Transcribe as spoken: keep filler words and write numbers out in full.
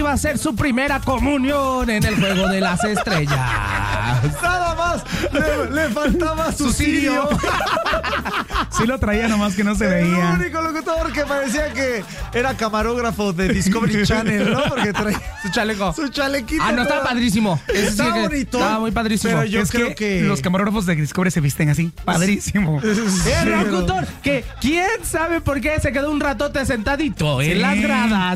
iba a hacer su primera comunión en el juego de las estrellas. Nada más le, le faltaba su, Su cirio. cirio. Sí lo traía, nomás que no se El veía. único locutor que parecía que era camarógrafo de Discovery Channel, ¿no? Porque traía Su chaleco. su chalequito. Ah, no, estaba todo. padrísimo. Ese sí Estaba que- bonito. Estaba muy padrísimo. Pero yo es creo que, que, los camarógrafos de Discovery se visten así. Padrísimo. El locutor, que quién sabe por qué se quedó un ratote sentadito en Sí. las gradas.